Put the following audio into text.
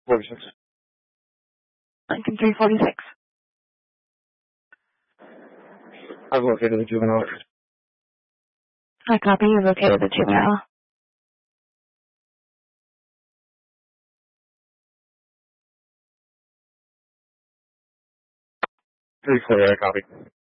46. Lincoln 346. I've located the juvenile. I copy. You've located the juvenile. Pretty clear, I copy.